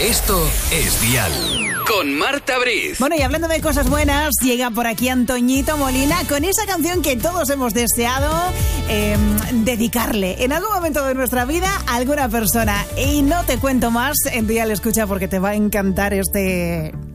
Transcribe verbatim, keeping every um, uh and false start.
Esto es Dial con Marta Briz. Bueno, y hablando de cosas buenas, llega por aquí Antoñito Molina con esa canción que todos hemos deseado eh, dedicarle en algún momento de nuestra vida a alguna persona. Y no te cuento más, en Dial escucha porque te va a encantar este,